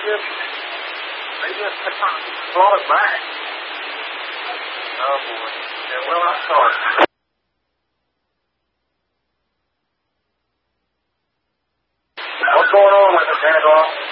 just brought it back. Oh boy. Yeah, well, I'm sorry. What's going on with it, Dad?